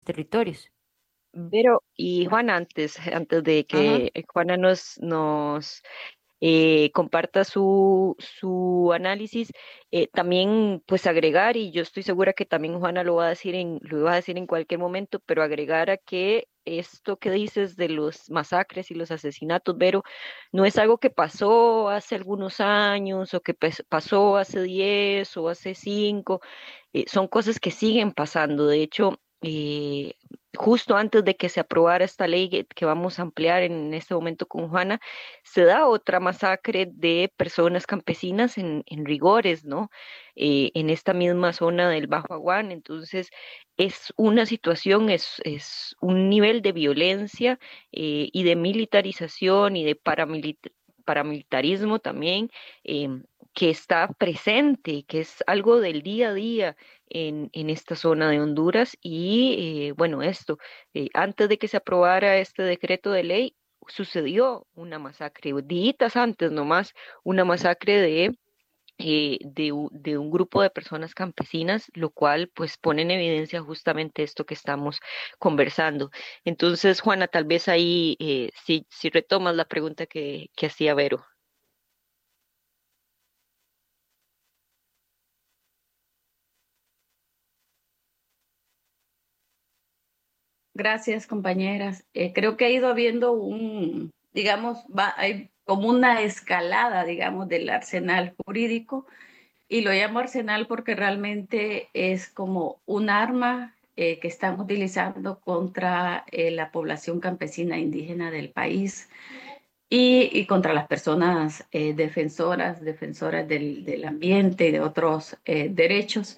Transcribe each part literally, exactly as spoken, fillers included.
territorios. Pero, y Juana, antes, antes de Ajá. que Juana nos, nos eh, comparta su, su análisis, eh, también pues agregar, y yo estoy segura que también Juana lo va a decir en, lo iba a decir en cualquier momento, pero agregar a que esto que dices de los masacres y los asesinatos, Vero, no es algo que pasó hace algunos años o que pes- pasó hace diez o hace cinco, eh, son cosas que siguen pasando. De hecho, eh, justo antes de que se aprobara esta ley que, que vamos a ampliar en este momento con Juana, se da otra masacre de personas campesinas en, en Rigores, ¿no? Eh, en esta misma zona del Bajo Aguán. Entonces, es una situación, es, es un nivel de violencia eh, y de militarización y de paramilita- paramilitarismo también, em, que está presente, que es algo del día a día en, en esta zona de Honduras. Y eh, bueno, esto, eh, antes de que se aprobara este decreto de ley, sucedió una masacre, días antes nomás, una masacre de, eh, de, u- de un grupo de personas campesinas, lo cual pues pone en evidencia justamente esto que estamos conversando. Entonces, Juana, tal vez ahí eh, si, si retomas la pregunta que, que hacía Vero. Gracias, compañeras. Eh, creo que ha ido habiendo un, digamos, va, hay como una escalada, digamos, del arsenal jurídico, y lo llamo arsenal porque realmente es como un arma eh, que están utilizando contra eh, la población campesina indígena del país y, y contra las personas eh, defensoras, defensoras del, del ambiente y de otros eh, derechos.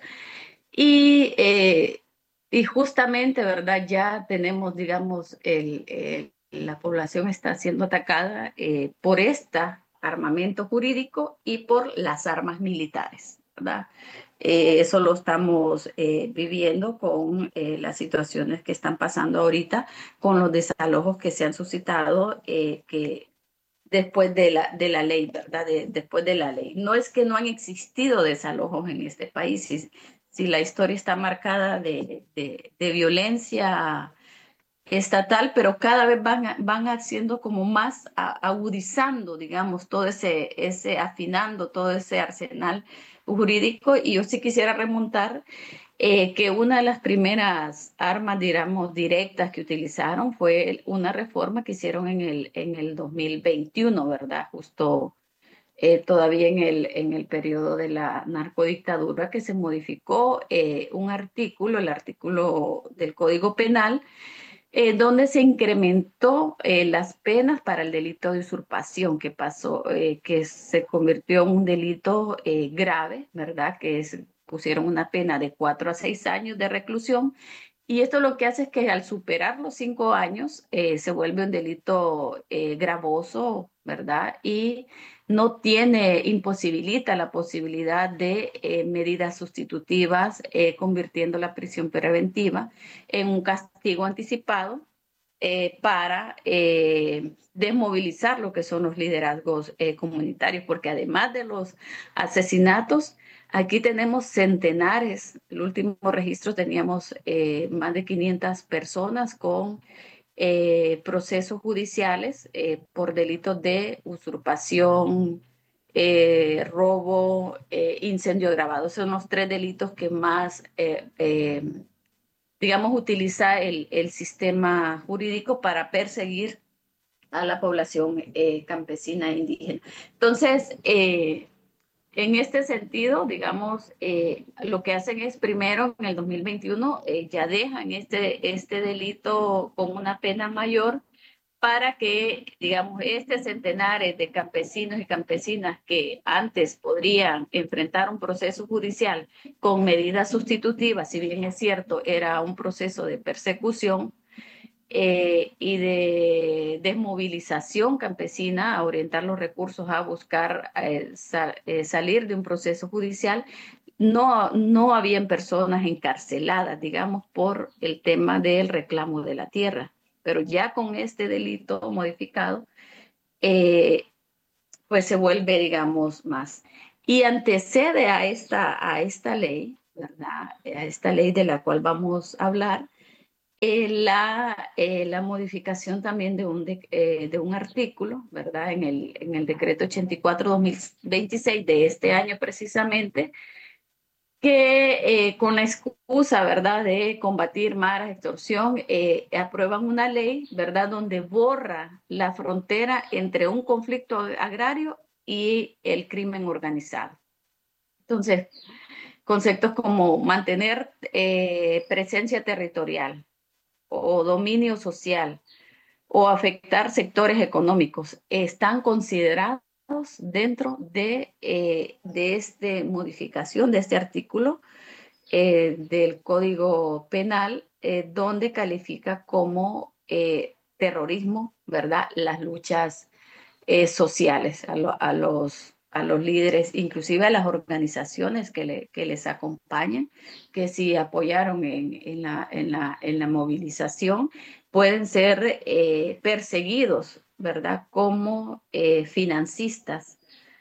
Y, eh, y justamente, ¿verdad? Ya tenemos, digamos, el, el- la población está siendo atacada eh, por este armamento jurídico y por las armas militares, ¿verdad? Eh, eso lo estamos eh, viviendo con eh, las situaciones que están pasando ahorita, con los desalojos que se han suscitado, eh, que después de la, de la ley, ¿verdad? De, después de la ley. No es que no han existido desalojos en este país, si, si la historia está marcada de, de, de violencia estatal, pero cada vez van, van haciendo como más a, agudizando, digamos, todo ese, ese, afinando todo ese arsenal jurídico. Y yo sí quisiera remontar eh, que una de las primeras armas, digamos, directas que utilizaron fue una reforma que hicieron en el, en el dos mil veintiuno, ¿verdad? Justo eh, todavía en el, en el periodo de la narcodictadura, que se modificó eh, un artículo, el artículo del Código Penal, eh, donde se incrementó eh, las penas para el delito de usurpación, que pasó, eh, que se convirtió en un delito eh, grave, ¿verdad? Que es, pusieron una pena de cuatro a seis años de reclusión. Y esto lo que hace es que al superar los cinco años eh, se vuelve un delito eh, gravoso, ¿verdad? Y no tiene, imposibilita la posibilidad de eh, medidas sustitutivas, eh, convirtiendo la prisión preventiva en un castigo anticipado eh, para eh, desmovilizar lo que son los liderazgos eh, comunitarios, porque además de los asesinatos, aquí tenemos centenares. El último registro teníamos eh, más de quinientas personas con eh, procesos judiciales eh, por delitos de usurpación, eh, robo, eh, incendio agravado. Son los tres delitos que más eh, eh, digamos, utiliza el, el sistema jurídico para perseguir a la población eh, campesina e indígena. Entonces, eh, en este sentido, digamos, eh, lo que hacen es primero, en el dos mil veintiuno, eh, ya dejan este, este delito con una pena mayor para que, digamos, este centenares de campesinos y campesinas que antes podrían enfrentar un proceso judicial con medidas sustitutivas, si bien es cierto, era un proceso de persecución eh, y de desmovilización campesina, a orientar los recursos a buscar eh, sa eh, salir de un proceso judicial, no, no habían personas encarceladas, digamos, por el tema del reclamo de la tierra. Pero ya con este delito modificado, eh, pues se vuelve, digamos, más. Y antecede a esta, a esta ley, ¿verdad? A esta ley de la cual vamos a hablar, eh, la, eh, la modificación también de un, de, eh, de un artículo, ¿verdad? En el, en el decreto ochenta y cuatro dos mil veintiséis de este año precisamente, que eh, con la excusa, ¿verdad?, de combatir maras, extorsión, eh, aprueban una ley, ¿verdad?, donde borra la frontera entre un conflicto agrario y el crimen organizado. Entonces, conceptos como mantener eh, presencia territorial o dominio social o afectar sectores económicos están considerados dentro de, eh, de esta modificación de este artículo eh, del Código Penal, eh, donde califica como eh, terrorismo, ¿verdad?, las luchas eh, sociales a, lo, a, los, a los líderes, inclusive a las organizaciones que, le, que les acompañan, que si apoyaron en, en, la, en, la, en la movilización, pueden ser eh, perseguidos, ¿verdad?, como eh, financistas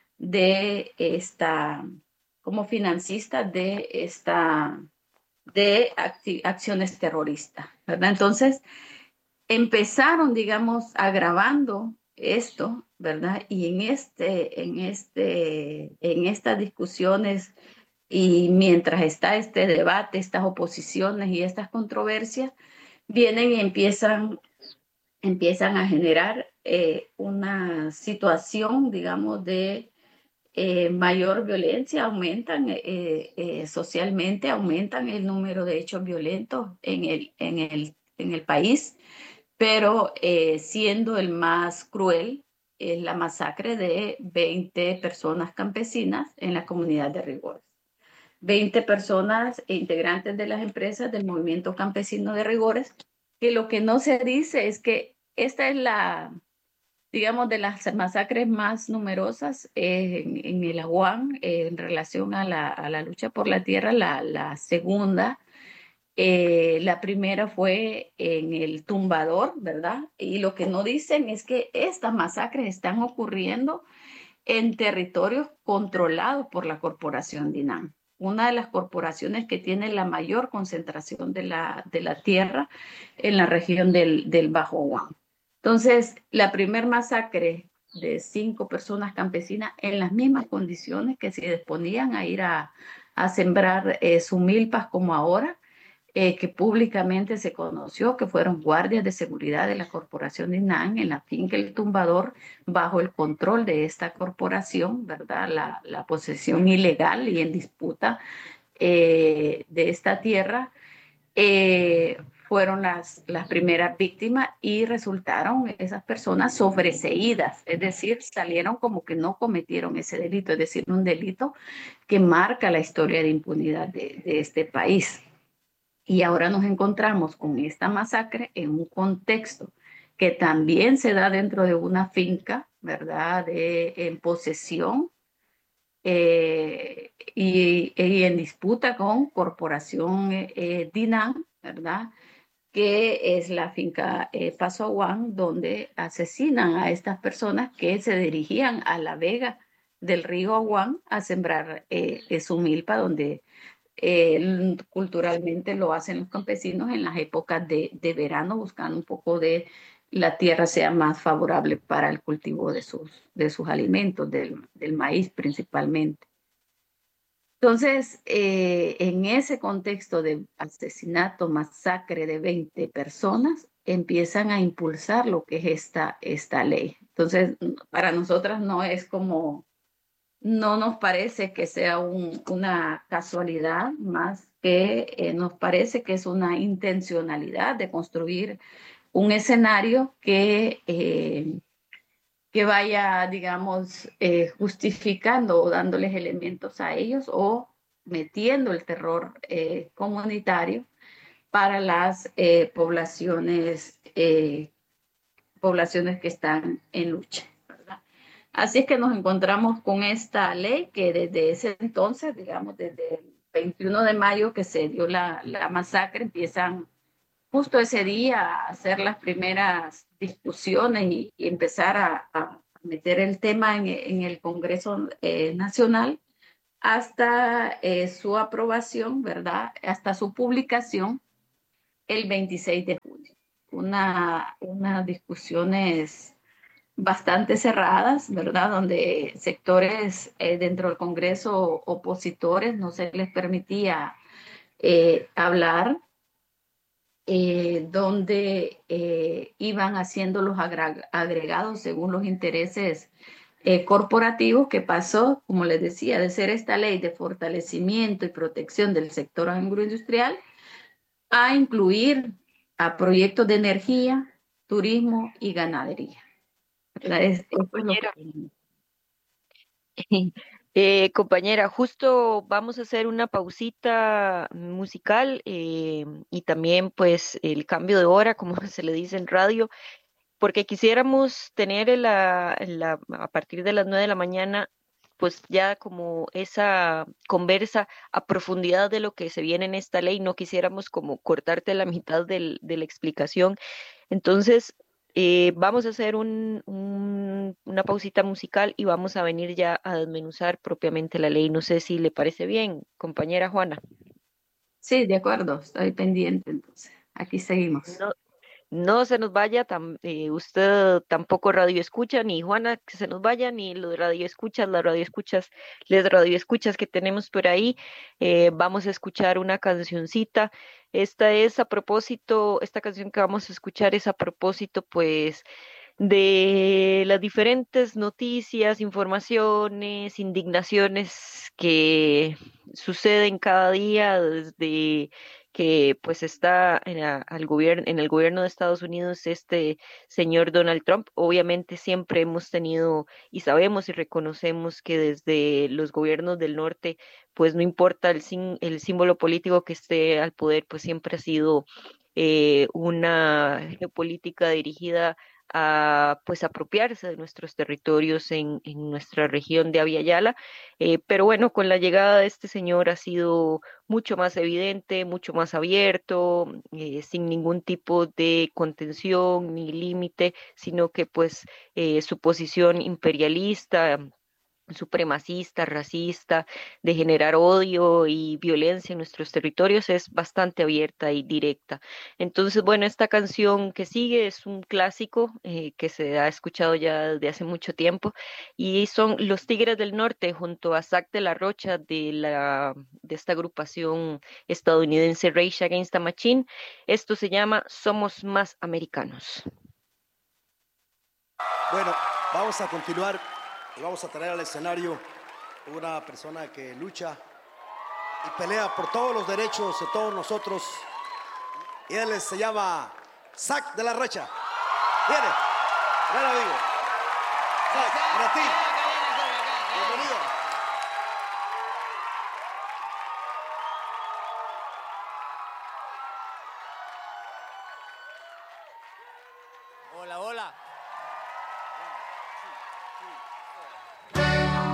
de esta, como financistas de esta, de acciones terroristas, ¿verdad? Entonces, empezaron, digamos, agravando esto, ¿verdad? Y en este, en este, en estas discusiones y mientras está este debate, estas oposiciones y estas controversias, vienen y empiezan, empiezan a generar eh, una situación, digamos, de eh, mayor violencia, aumentan eh, eh, socialmente, aumentan el número de hechos violentos en el, en el, en el país, pero eh, siendo el más cruel es la masacre de veinte personas campesinas en la comunidad de Rigores. veinte personas integrantes de las empresas del movimiento campesino de Rigores, que lo que no se dice es que esta es la, digamos, de las masacres más numerosas eh, en, en, el Aguán eh, en relación a la, a la lucha por la tierra, la, la segunda. Eh, la primera fue en el Tumbador, ¿verdad? Y lo que no dicen es que estas masacres están ocurriendo en territorios controlados por la corporación DINAM, una de las corporaciones que tiene la mayor concentración de la, de la tierra en la región del, del Bajo Aguán. Entonces, la primer masacre de cinco personas campesinas en las mismas condiciones que se disponían a ir a, a sembrar eh, su milpas como ahora, eh, que públicamente se conoció que fueron guardias de seguridad de la corporación DINAM en la finca El Tumbador, bajo el control de esta corporación, ¿verdad? La, la posesión ilegal y en disputa eh, de esta tierra, eh, fueron las, las primeras víctimas y resultaron esas personas sobreseídas, es decir, salieron como que no cometieron ese delito, es decir, un delito que marca la historia de impunidad de, de este país. Y ahora nos encontramos con esta masacre en un contexto que también se da dentro de una finca, ¿verdad?, de, en posesión eh, y, y, en disputa con Corporación eh, DINAM, ¿verdad?, que es la finca eh, Paso Aguán, donde asesinan a estas personas que se dirigían a la vega del río Aguán a sembrar eh, su milpa, donde eh, culturalmente lo hacen los campesinos en las épocas de, de verano, buscando un poco de la tierra sea más favorable para el cultivo de sus, de sus alimentos, del, del maíz principalmente. Entonces, eh, en ese contexto de asesinato, masacre de veinte personas, empiezan a impulsar lo que es esta, esta ley. Entonces, para nosotras no es como, no nos parece que sea un, una casualidad, más que eh, nos parece que es una intencionalidad de construir un escenario que, eh, que vaya, digamos, eh, justificando o dándoles elementos a ellos o metiendo el terror eh, comunitario para las eh, poblaciones, eh, poblaciones que están en lucha. Así es que nos encontramos con esta ley que desde ese entonces, digamos, desde el veintiuno de mayo que se dio la, la masacre, empiezan justo ese día a hacer las primeras discusiones y, y empezar a, a, meter el tema en, en el Congreso eh, Nacional hasta eh, su aprobación, ¿verdad? Hasta su publicación el veintiséis de junio. Una, unas discusiones bastante cerradas, ¿verdad? Donde sectores eh, dentro del Congreso opositores no se les permitía eh, hablar, eh, donde eh, iban haciendo los agregados según los intereses eh, corporativos, que pasó, como les decía, de ser esta ley de fortalecimiento y protección del sector agroindustrial a incluir a proyectos de energía, turismo y ganadería. ¿Verdad? Es, eso es lo que Compañera. tenemos. Eh, compañera, justo vamos a hacer una pausita musical eh, y también pues el cambio de hora, como se le dice en radio, porque quisiéramos tener la, la, a partir de las nueve de la mañana, pues ya como esa conversa a profundidad de lo que se viene en esta ley, no quisiéramos como cortarte la mitad del- de la explicación. Entonces, eh, vamos a hacer un, un- una pausita musical y vamos a venir ya a desmenuzar propiamente la ley. No sé si le parece bien, compañera Juana. Sí, de acuerdo, estoy pendiente entonces. Aquí seguimos. No, no se nos vaya, tam- eh, usted tampoco radio escucha, ni Juana que se nos vaya, ni los radio escuchas, las radio escuchas, les radio escuchas que tenemos por ahí. Eh, vamos a escuchar una cancioncita. Esta es a propósito, esta canción que vamos a escuchar es a propósito, pues de las diferentes noticias, informaciones, indignaciones que suceden cada día desde que pues está en, la- al gobierno, en el gobierno de Estados Unidos este señor Donald Trump. Obviamente siempre hemos tenido y sabemos y reconocemos que desde los gobiernos del norte, pues no importa el, sin- el símbolo político que esté al poder, pues siempre ha sido eh, una geopolítica dirigida a pues apropiarse de nuestros territorios en, en nuestra región de Abya Yala. Eh, pero bueno, con la llegada de este señor ha sido mucho más evidente, mucho más abierto, eh, sin ningún tipo de contención ni límite, sino que pues eh, su posición imperialista, supremacista, racista, de generar odio y violencia en nuestros territorios es bastante abierta y directa. Entonces, bueno, esta canción que sigue es un clásico eh, que se ha escuchado ya desde hace mucho tiempo y son Los Tigres del Norte junto a Zac de la Rocha de la de esta agrupación estadounidense Rage Against the Machine. Esto se llama Somos Más Americanos. Bueno, vamos a continuar y vamos a traer al escenario una persona que lucha y pelea por todos los derechos de todos nosotros. Y él se llama Zac de la Rocha. Viene, ven amigo. Zac, para ti. Bienvenido. Hola, hola.